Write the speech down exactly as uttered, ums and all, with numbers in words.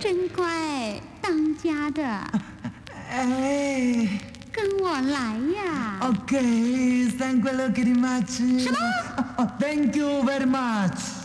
真乖，当家的。 哎， 跟我来呀。 OK，三块六给你妈吃。 什么 ？Thank you very much。